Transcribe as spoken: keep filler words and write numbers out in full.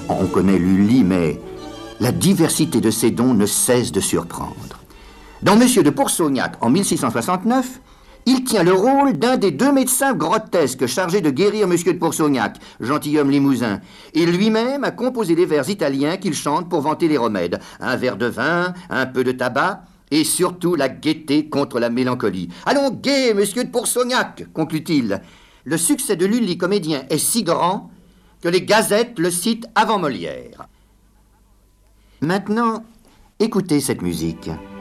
On connaît Lully, mais la diversité de ses dons ne cesse de surprendre. Dans Monsieur de Pourceaugnac, en mille six cent soixante-neuf, il tient le rôle d'un des deux médecins grotesques chargés de guérir Monsieur de Pourceaugnac, gentilhomme limousin. Et lui-même a composé des vers italiens qu'il chante pour vanter les remèdes. Un verre de vin, un peu de tabac, et surtout la gaieté contre la mélancolie. « Allons gai, Monsieur de Pourceaugnac !» conclut-il. Le succès de Lully comédien est si grand que les gazettes le citent avant Molière. Maintenant, écoutez cette musique.